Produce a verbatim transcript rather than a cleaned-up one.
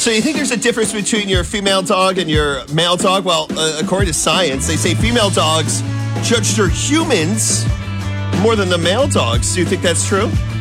So you think there's a difference between your female dog and your male dog? Well, uh, according to science, they say female dogs judge their humans more than the male dogs. Do you think that's true?